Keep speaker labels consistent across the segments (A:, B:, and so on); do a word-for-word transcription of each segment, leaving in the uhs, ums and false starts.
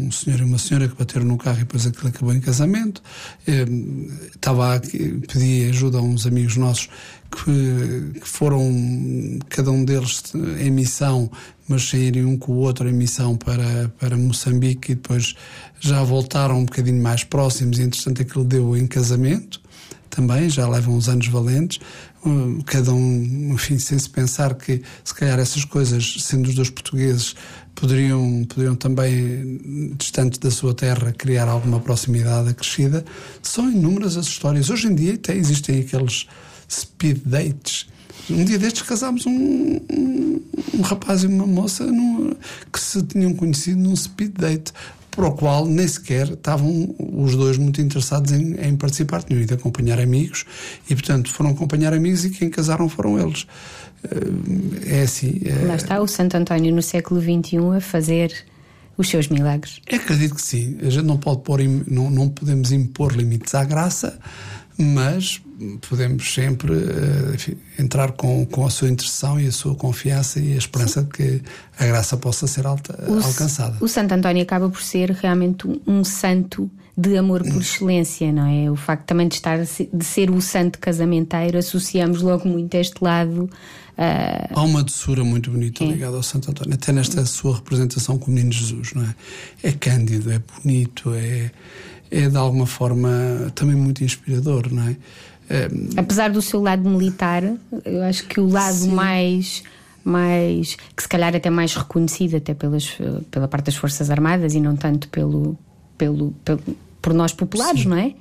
A: um senhor e uma senhora que bateram no carro e depois aquilo acabou em casamento. Estava a pedir ajuda a uns amigos nossos que, que foram, cada um deles em missão, mas saírem um com o outro em missão para, para Moçambique, e depois já voltaram um bocadinho mais próximos, e entretanto aquilo deu em casamento também, já levam uns anos valentes, cada um, enfim, sem se pensar que se calhar essas coisas, sendo os dois portugueses, poderiam, poderiam também, distantes da sua terra, criar alguma proximidade acrescida. São inúmeras as histórias. Hoje em dia até existem aqueles speed dates. Um dia destes casámos um, um, um rapaz e uma moça no, que se tinham conhecido num speed date, para o qual nem sequer estavam os dois muito interessados em, em participar, tinham ido acompanhar amigos e, portanto, foram acompanhar amigos e quem casaram foram eles. É assim. É...
B: Lá está o Santo António no século vinte e um a fazer os seus milagres.
A: Eu acredito que sim. A gente não pode pôr, não, não podemos impor limites à graça, mas podemos sempre enfim, entrar com, com a sua intercessão e a sua confiança e a esperança de que a graça possa ser alta,
B: o,
A: alcançada.
B: O Santo António acaba por ser realmente um, um santo de amor por excelência, não é? O facto também de estar de ser o santo casamenteiro, associamos logo muito a este lado. Uh...
A: Há uma doçura muito bonita é. ligada ao Santo António, até nesta sua representação com o Menino Jesus, não é? É cândido, é bonito, é, é de alguma forma também muito inspirador, não é? É...
B: Apesar do seu lado militar, eu acho que o lado Sim. mais, mais que se calhar até mais reconhecido até pelas, pela parte das Forças Armadas e não tanto pelo, pelo, pelo por nós populares, Sim. não é?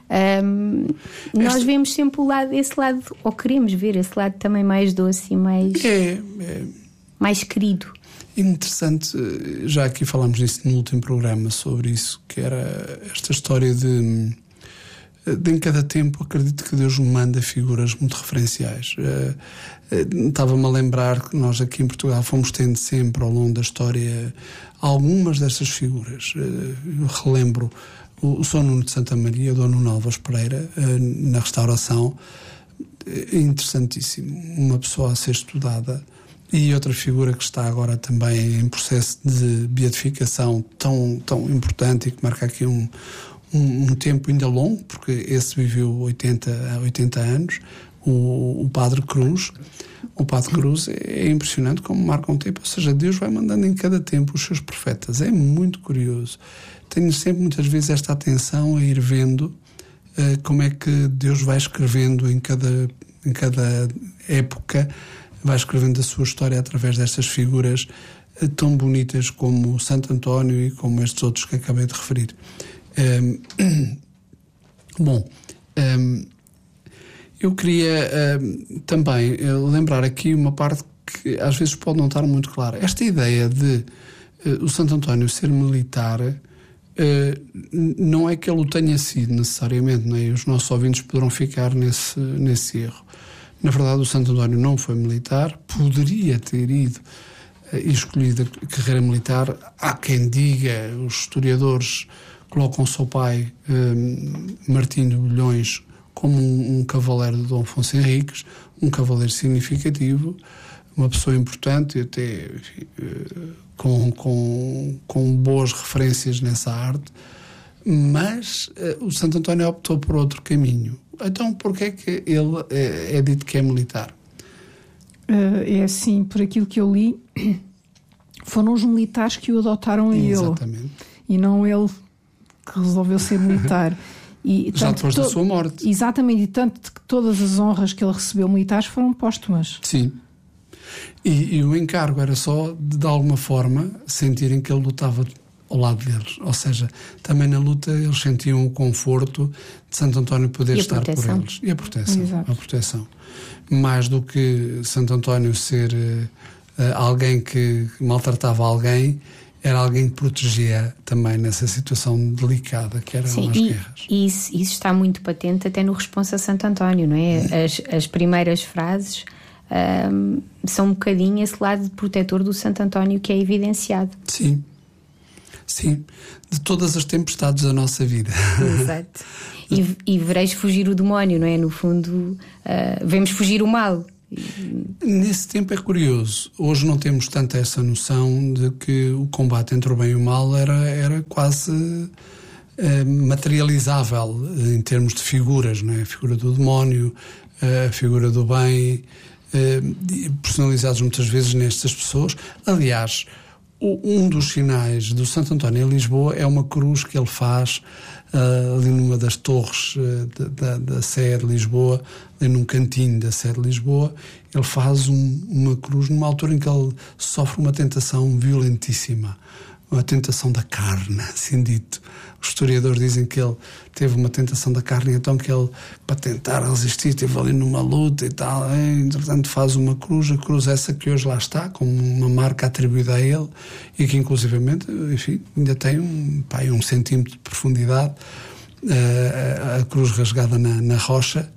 B: Um, nós este... vemos sempre o lado, esse lado, ou queremos ver esse lado também mais doce e mais,
A: é, é...
B: mais querido.
A: Interessante, já aqui falámos disso no último programa, sobre isso, que era esta história de, de em cada tempo acredito que Deus me manda figuras muito referenciais. Uh, estava-me a lembrar que nós aqui em Portugal fomos tendo sempre ao longo da história algumas dessas figuras. Uh, eu relembro o São Nuno de Santa Maria, o Dom Nuno Álvares Pereira, uh, na Restauração, é interessantíssimo, uma pessoa a ser estudada. E outra figura que está agora também em processo de beatificação tão, tão importante e que marca aqui um, um, um tempo ainda longo, porque esse viveu oitenta anos, o, o Padre Cruz. O Padre Cruz é impressionante como marca um tempo, ou seja, Deus vai mandando em cada tempo os seus profetas. É muito curioso. Tenho sempre muitas vezes esta atenção a ir vendo uh, como é que Deus vai escrevendo em cada, em cada época, vai escrevendo a sua história através destas figuras uh, tão bonitas como o Santo António e como estes outros que acabei de referir. Um, bom, um, eu queria um, também uh, lembrar aqui uma parte que às vezes pode não estar muito clara. Esta ideia de uh, o Santo António ser militar Uh, não é que ele o tenha sido necessariamente, não é? Os nossos ouvintes poderão ficar nesse, nesse erro. Na verdade, o Santo António não foi militar, poderia ter ido uh, e escolhido a carreira militar. Há quem diga, os historiadores colocam o seu pai, uh, Martim de Bulhões, como um, um cavaleiro de Dom Afonso Henriques, um cavaleiro significativo, uma pessoa importante, até enfim, uh, Com, com, com boas referências nessa arte, mas uh, o Santo António optou por outro caminho. Então, porquê é que ele é, é dito que é militar?
C: Uh, é assim, por aquilo que eu li, foram os militares que o adotaram a ele.
A: Exatamente.
C: E não ele que resolveu ser militar. E,
A: Já depois to- da sua morte.
C: Exatamente, e tanto que todas as honras que ele recebeu militares foram póstumas.
A: Sim. E, e o encargo era só de, de alguma forma, sentirem que ele lutava ao lado deles. Ou seja, também na luta eles sentiam o conforto de Santo António poder estar por eles. E a proteção.
C: Exato.
A: A proteção. Mais do que Santo António ser uh, alguém que maltratava alguém, era alguém que protegia também nessa situação delicada que eram
B: Sim,
A: as
B: e,
A: guerras.
B: E isso, isso está muito patente até no Responsa Santo António, não é? As, as primeiras frases Um, são um bocadinho esse lado protetor do Santo António que é evidenciado.
A: Sim, sim, de todas as tempestades da nossa vida.
B: Exato. E, e vereis fugir o demónio, não é? No fundo, uh, vemos fugir o mal.
A: Nesse tempo é curioso. Hoje não temos tanto essa noção de que o combate entre o bem e o mal era, era quase eh, materializável em termos de figuras, não é? A figura do demónio, a figura do bem, eh, personalizados muitas vezes nestas pessoas. Aliás, o, um dos sinais do Santo António em Lisboa é uma cruz que ele faz Uh, ali numa das torres uh, da, da, da Sé de Lisboa, ali num cantinho da Sé de Lisboa. Ele faz um, uma cruz numa altura em que ele sofre uma tentação violentíssima, uma tentação da carne, assim dito. Os historiadores dizem que ele teve uma tentação da carne, então que ele, para tentar resistir, esteve ali numa luta e tal, e, entretanto faz uma cruz, a cruz essa que hoje lá está, como uma marca atribuída a ele, e que inclusivamente, enfim, ainda tem um, pá, um centímetro de profundidade, uh, a cruz rasgada na, na rocha.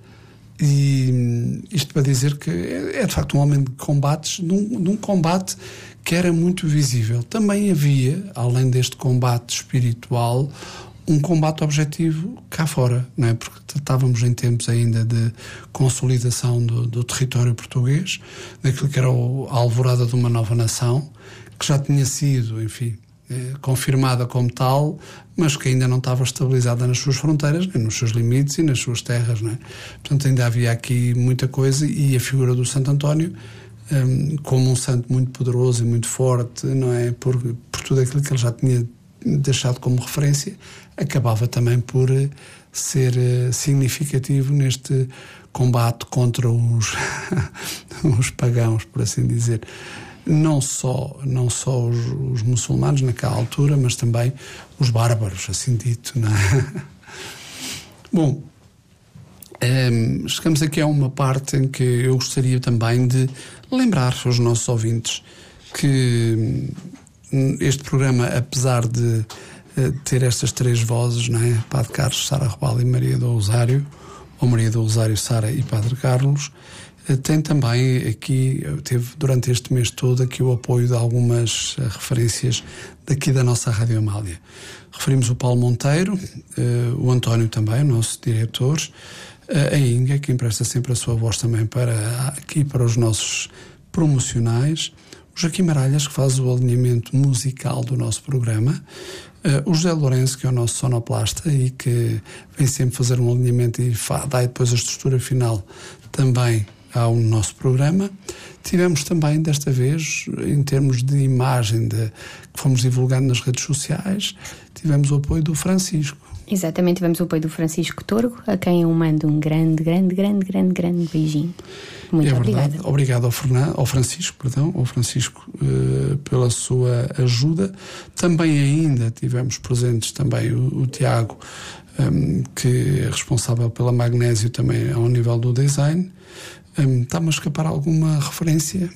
A: E isto para dizer que é, é de facto um homem de combates, de um, de um combate que era muito visível. Também havia, além deste combate espiritual, um combate objetivo cá fora, não é? Porque estávamos em tempos ainda de consolidação do, do território português, daquilo que era o, a alvorada de uma nova nação, que já tinha sido, enfim, eh, confirmada como tal, mas que ainda não estava estabilizada nas suas fronteiras, nem nos seus limites e nas suas terras, não é? Portanto, ainda havia aqui muita coisa, e a figura do Santo António, um, como um santo muito poderoso e muito forte, não é? Por, por tudo aquilo que ele já tinha deixado como referência, acabava também por ser significativo neste combate contra os, os pagãos, por assim dizer. Não só, não só os, os muçulmanos naquela altura, mas também os bárbaros, assim dito, não é? Bom, um, chegamos aqui a uma parte em que eu gostaria também de lembrar aos nossos ouvintes que este programa, apesar de uh, ter estas três vozes, não é? Padre Carlos, Sara Robalo e Maria do Rosário, ou Maria do Rosário, Sara e Padre Carlos, uh, tem também aqui, teve durante este mês todo aqui o apoio de algumas uh, referências daqui da nossa Rádio Amália. Referimos o Paulo Monteiro, uh, o António também, o nosso diretor, uh, a Inga, que empresta sempre a sua voz também para aqui para os nossos promocionais, o Joaquim Maralhas, que faz o alinhamento musical do nosso programa, uh, o José Lourenço, que é o nosso sonoplasta e que vem sempre fazer um alinhamento e dá depois a estrutura final também ao nosso programa. Tivemos também, desta vez, em termos de imagem de, que fomos divulgando nas redes sociais, tivemos o apoio do Francisco.
B: Exatamente, tivemos o apoio do Francisco Torgo, a quem eu mando um grande, grande, grande, grande, grande beijinho. Muito
A: é
B: obrigada.
A: Verdade. Obrigado ao, Fernando, ao Francisco, perdão, ao Francisco uh, pela sua ajuda. Também ainda tivemos presentes também o, o Tiago, um, que é responsável pela Magnésio também ao nível do design. Um, está-me a escapar alguma referência?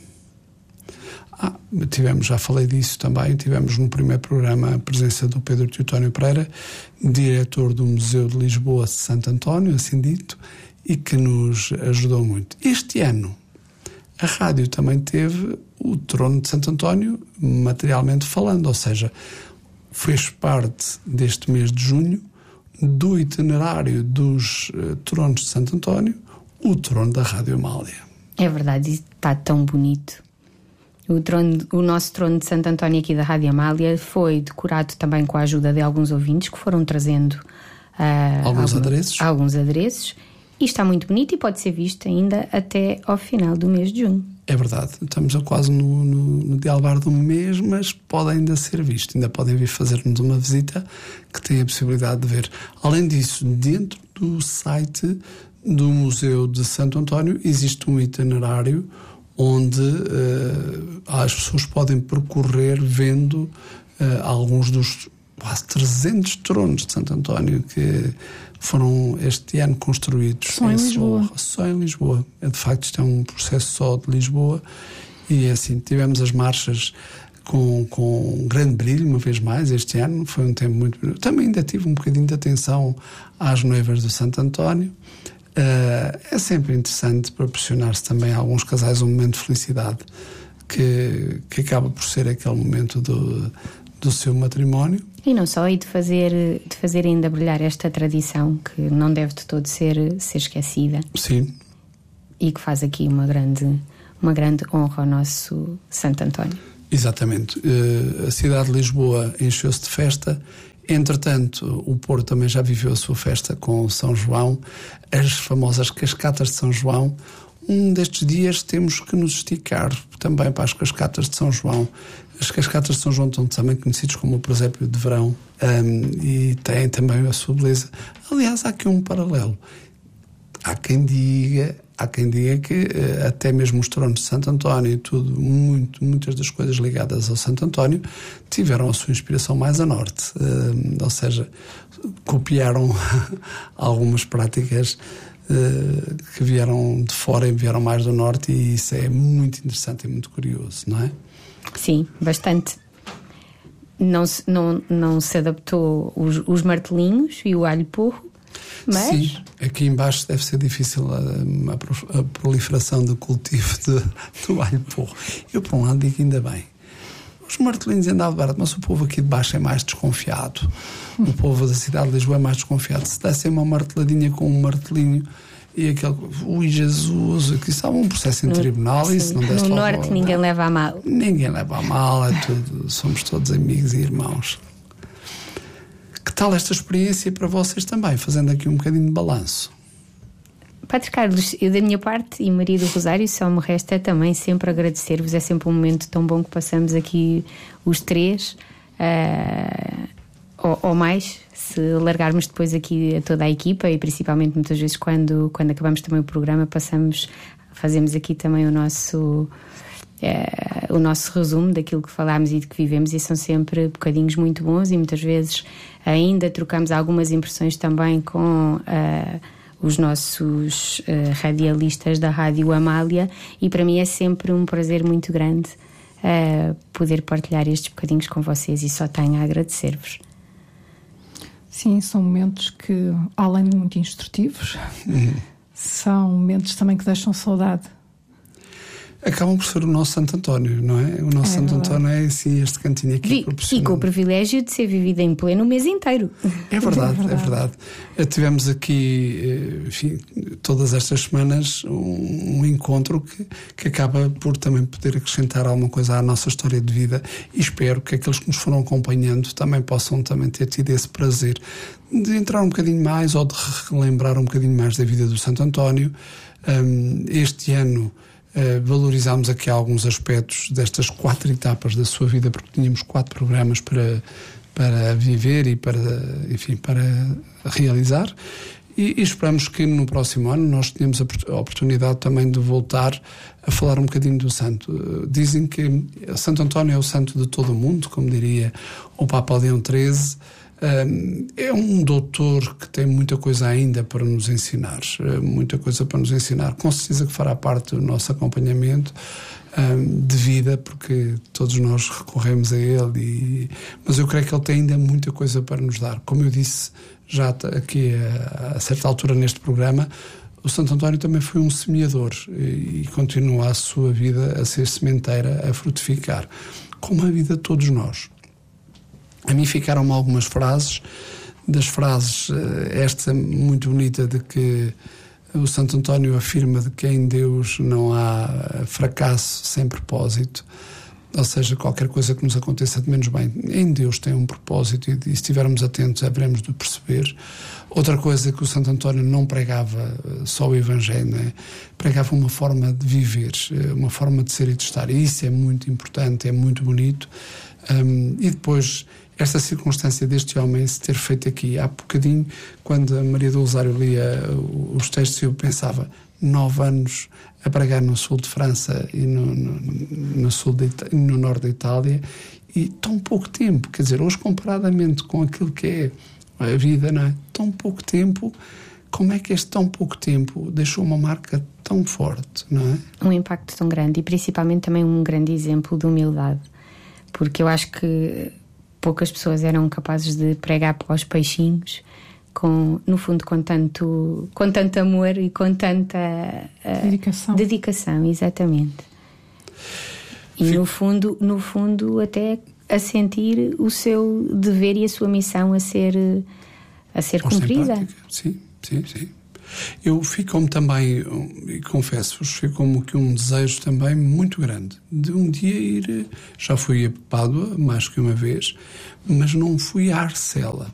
A: Ah, tivemos, já falei disso também, tivemos no primeiro programa a presença do Pedro Teotónio Pereira, diretor do Museu de Lisboa de Santo António, assim dito, e que nos ajudou muito. Este ano, a rádio também teve o Trono de Santo António, materialmente falando, ou seja, fez parte deste mês de junho do itinerário dos uh, Tronos de Santo António, o Trono da Rádio Amália.
B: É verdade, está tão bonito. O, trono, o nosso Trono de Santo António aqui da Rádio Amália foi decorado também com a ajuda de alguns ouvintes que foram trazendo uh,
A: alguns,
B: algum,
A: adereços.
B: alguns adereços e está muito bonito e pode ser visto ainda até ao final do mês de junho.
A: É verdade, estamos quase no, no, no dialbar do mês, mas pode ainda ser visto, ainda podem vir fazer-nos uma visita que tem a possibilidade de ver. Além disso, dentro do site do Museu de Santo António existe um itinerário onde uh, as pessoas podem percorrer vendo uh, alguns dos quase trezentos tronos de Santo António que foram este ano construídos
C: só em, em Lisboa.
A: Só em Lisboa. É, de facto, isto é um processo só de Lisboa. E assim, tivemos as marchas com, com um grande brilho, uma vez mais, este ano. Foi um tempo muito... Também ainda tive um bocadinho de atenção às noivas do Santo António. Uh, é sempre interessante proporcionar-se também a alguns casais um momento de felicidade que, que acaba por ser aquele momento do, do seu matrimónio.
B: E não só, e de fazer, de fazer ainda brilhar esta tradição que não deve de todo ser, ser esquecida.
A: Sim,
B: e que faz aqui uma grande, uma grande honra ao nosso Santo António.
A: Exatamente. Uh, a cidade de Lisboa encheu-se de festa. Entretanto, o Porto também já viveu a sua festa com São João, as famosas cascatas de São João. Um destes dias temos que nos esticar também para as cascatas de São João. As cascatas de São João estão também conhecidas como o presépio de verão, um, e têm também a sua beleza. Aliás, há aqui um paralelo. Há quem diga, há quem diga que uh, até mesmo os tronos de Santo António e tudo, muito, muitas das coisas ligadas ao Santo António tiveram a sua inspiração mais a norte, uh, ou seja, copiaram algumas práticas uh, que vieram de fora e vieram mais do norte, e isso é muito interessante e muito curioso, não é?
B: Sim, bastante. Não se, não, não se adaptou os, os martelinhos e o alho porro, mas...
A: Sim, aqui embaixo deve ser difícil a, a, a proliferação do cultivo de, do alho porro. Eu, por um lado, digo ainda bem. Os martelinhos andavam barato, mas o povo aqui de baixo é mais desconfiado. O povo da cidade de Lisboa é mais desconfiado. Se dessem uma marteladinha com um martelinho e aquele... Ui, Jesus, aqui estava um processo em no, tribunal.
B: Sim,
A: e se não desse
B: no
A: logo,
B: norte ninguém leva a mal.
A: Ninguém leva a mal, é tudo, somos todos amigos e irmãos. Que tal esta experiência para vocês também, fazendo aqui um bocadinho de balanço?
B: Padre Carlos, eu da minha parte e Maria do Rosário só me resta também sempre agradecer-vos. É sempre um momento tão bom que passamos aqui os três, uh, ou, ou mais, se largarmos depois aqui a toda a equipa, e principalmente muitas vezes quando, quando acabamos também o programa, passamos, fazemos aqui também o nosso... Uh, o nosso resumo daquilo que falámos e de que vivemos, e são sempre bocadinhos muito bons, e muitas vezes ainda trocamos algumas impressões também com uh, os nossos uh, radialistas da Rádio Amália, e para mim é sempre um prazer muito grande uh, poder partilhar estes bocadinhos com vocês, e só tenho a agradecer-vos.
C: Sim, são momentos que, além de muito instrutivos, uhum. são momentos também que deixam saudade.
A: Acabam por ser o nosso Santo António, não é? O nosso é Santo verdade. António é assim, este cantinho aqui.
B: Vi, e com o privilégio de ser vivido em pleno o mês inteiro.
A: É verdade, é verdade. É verdade. Tivemos aqui, enfim, todas estas semanas um, um encontro que, que acaba por também poder acrescentar alguma coisa à nossa história de vida, e espero que aqueles que nos foram acompanhando também possam também ter tido esse prazer de entrar um bocadinho mais, ou de relembrar um bocadinho mais da vida do Santo António. Um, este ano Uh, valorizámos aqui alguns aspectos destas quatro etapas da sua vida, porque tínhamos quatro programas para, para viver e para, enfim, para realizar, e, e esperamos que no próximo ano nós tenhamos a, a oportunidade também de voltar a falar um bocadinho do santo. Uh, dizem que Santo António é o santo de todo o mundo, como diria o Papa Leão treze. Um, é um doutor que tem muita coisa ainda para nos ensinar, muita coisa para nos ensinar. Com certeza que fará parte do nosso acompanhamento um, de vida, porque todos nós recorremos a ele, e, mas eu creio que ele tem ainda muita coisa para nos dar. Como eu disse já aqui a, a certa altura neste programa, o Santo António também foi um semeador, e, e continua a sua vida a ser sementeira, a frutificar, como a vida de todos nós. A mim ficaram-me algumas frases, das frases, esta muito bonita, de que o Santo António afirma de que em Deus não há fracasso sem propósito, ou seja, qualquer coisa que nos aconteça de menos bem, em Deus tem um propósito, e, e se estivermos atentos haveremos de perceber. Outra coisa que o Santo António não pregava só o Evangelho, né? Pregava uma forma de viver, uma forma de ser e de estar, e isso é muito importante, é muito bonito. Um, e depois esta circunstância deste homem se ter feito aqui há bocadinho, quando a Maria do Rosário lia os textos, eu pensava, nove anos a pregar no sul de França e no, no, no, sul de, no norte da Itália, e tão pouco tempo, quer dizer, hoje comparadamente com aquilo que é a vida, não é? Tão pouco tempo, como é que este tão pouco tempo deixou uma marca tão forte, não é?
B: Um impacto tão grande, e principalmente também um grande exemplo de humildade, porque eu acho que poucas pessoas eram capazes de pregar para os peixinhos, com, no fundo com tanto, com tanto amor e com tanta uh,
C: dedicação.
B: dedicação, exatamente. E no fundo, no fundo até a sentir o seu dever e a sua missão a ser, a ser cumprida.
A: Sim, sim, sim. Eu ficou-me também, e confesso-vos, ficou-me aqui um desejo também muito grande de um dia ir, já fui a Pádua mais que uma vez, mas não fui a Arcela.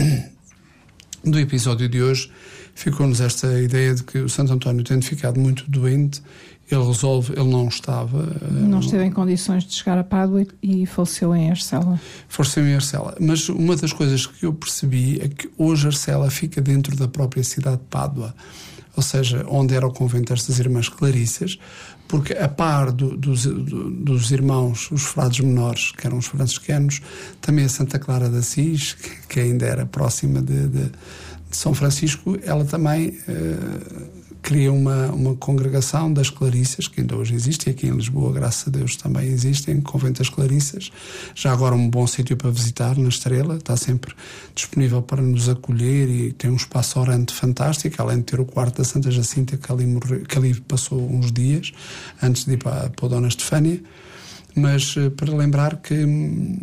A: Do episódio de hoje ficou-nos esta ideia de que o Santo António, tendo ficado muito doente, ele resolve, ele não estava...
C: Não esteve em condições de chegar a Pádua e faleceu em Arcela.
A: Faleceu em Arcela. Mas uma das coisas que eu percebi é que hoje Arcela fica dentro da própria cidade de Pádua, ou seja, onde era o convento destas irmãs Clarissas, porque a par do, dos, do, dos irmãos, os frades menores, que eram os franciscanos, também a Santa Clara de Assis, que, que ainda era próxima de, de, de São Francisco, ela também... Uh, cria uma, uma congregação das Clarissas, que ainda hoje existe, e aqui em Lisboa, graças a Deus, também existem, Convento das Clarissas. Já agora um bom sítio para visitar, na Estrela, está sempre disponível para nos acolher e tem um espaço orante fantástico, além de ter o quarto da Santa Jacinta, que ali, morreu, que ali passou uns dias, antes de ir para, para a Dona Estefânia. Mas para lembrar que...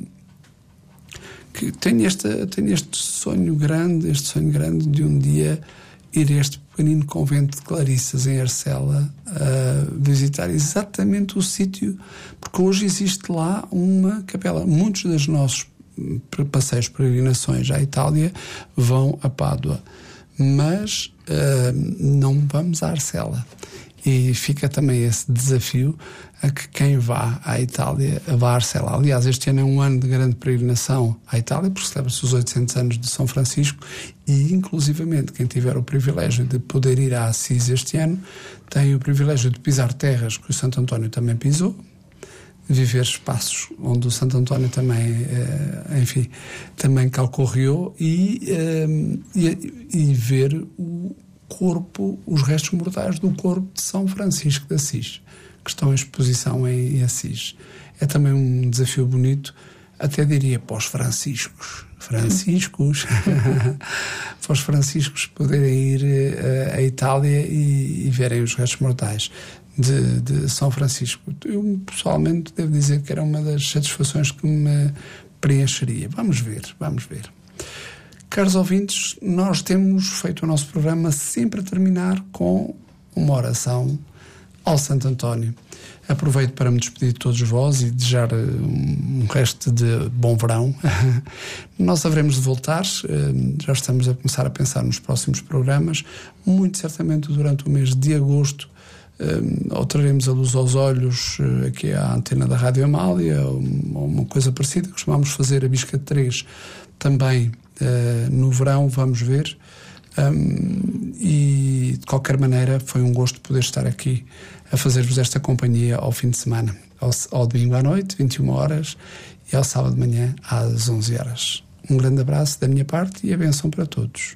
A: que tenho, esta, tenho este sonho grande, este sonho grande de um dia ir a este pequenino convento de Clarissas em Arcela a visitar exatamente o sítio, porque hoje existe lá uma capela. Muitos dos nossos passeios, peregrinações à Itália vão a Pádua, mas uh, não vamos a Arcela. E fica também esse desafio a que quem vá à Itália vá a Arcela. Aliás, este ano é um ano de grande peregrinação à Itália, porque celebra-se os oitocentos anos de São Francisco e, inclusivamente, quem tiver o privilégio de poder ir a Assis este ano tem o privilégio de pisar terras que o Santo António também pisou, viver espaços onde o Santo António também, enfim, também calcorreou e, e, e ver o corpo, os restos mortais do corpo de São Francisco de Assis, que estão em exposição em Assis. É também um desafio bonito, até diria para os franciscos, franciscos, para os franciscos poderem ir uh, à Itália e, e verem os restos mortais de, de São Francisco. Eu, pessoalmente, devo dizer que era uma das satisfações que me preencheria. Vamos ver, vamos ver. Caros ouvintes, nós temos feito o nosso programa sempre a terminar com uma oração ao Santo António. Aproveito para me despedir de todos vós e desejar um resto de bom verão. Nós haveremos de voltar, já estamos a começar a pensar nos próximos programas, muito certamente durante o mês de agosto, ou traremos a luz aos olhos aqui à antena da Rádio Amália, ou uma coisa parecida, costumamos fazer a Bisca de Três também no verão, vamos ver. Um, e de qualquer maneira foi um gosto poder estar aqui a fazer-vos esta companhia ao fim de semana, ao, ao domingo à noite, vinte e uma horas, e ao sábado de manhã às onze horas. Um grande abraço da minha parte e a bênção para todos.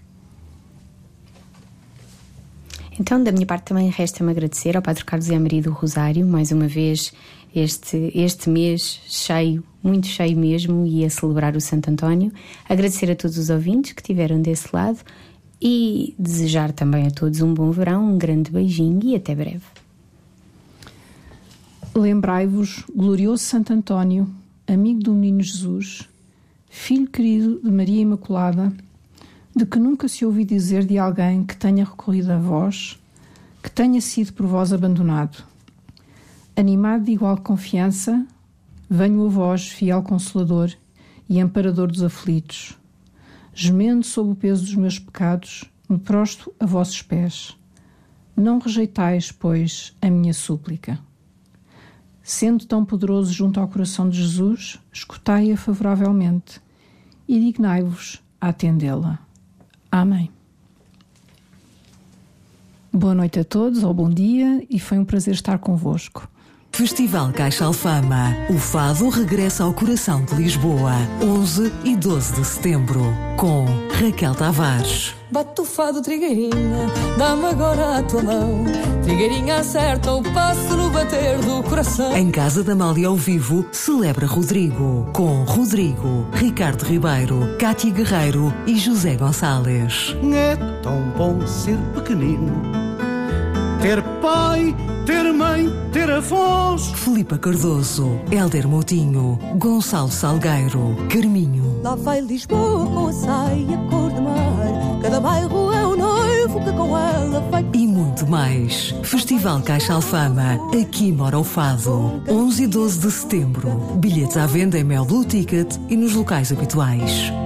B: Então, da minha parte também resta-me agradecer ao Padre Carlos e à Maria do Rosário, mais uma vez este, este mês cheio, muito cheio mesmo, e a celebrar o Santo António. Agradecer a todos os ouvintes que estiveram desse lado e desejar também a todos um bom verão, um grande beijinho e até breve.
C: Lembrai-vos, glorioso Santo António, amigo do menino Jesus, filho querido de Maria Imaculada, de que nunca se ouviu dizer de alguém que tenha recorrido a vós, que tenha sido por vós abandonado. Animado de igual confiança, venho a vós, fiel Consolador e amparador dos aflitos. Gemendo sob o peso dos meus pecados, me prostro a vossos pés. Não rejeitais, pois, a minha súplica. Sendo tão poderoso junto ao coração de Jesus, escutai-a favoravelmente e dignai-vos a atendê-la. Amém. Boa noite a todos, ou bom dia, e foi um prazer estar convosco.
D: Festival Caixa Alfama. O Fado regressa ao coração de Lisboa. onze e doze de setembro. Com Raquel Tavares.
E: Bate o fado, trigueirinha, dá-me agora a tua mão. Trigueirinha acerta o passo no bater do coração.
D: Em Casa da Amália ao vivo, celebra Rodrigo. Com Rodrigo, Ricardo Ribeiro, Cátia Guerreiro e José Gonçalves.
F: É tão bom ser pequenino, ter pai, ter mãe, ter avós.
D: Filipa Cardoso, Hélder Moutinho, Gonçalo Salgueiro, Carminho.
E: Lá vai Lisboa com a saia cor de mar. Cada bairro é um noivo que com ela vai...
D: E muito mais. Festival Caixa Alfama. Aqui mora o Fado. onze e doze de setembro. Bilhetes à venda em Mel Blue Ticket e nos locais habituais.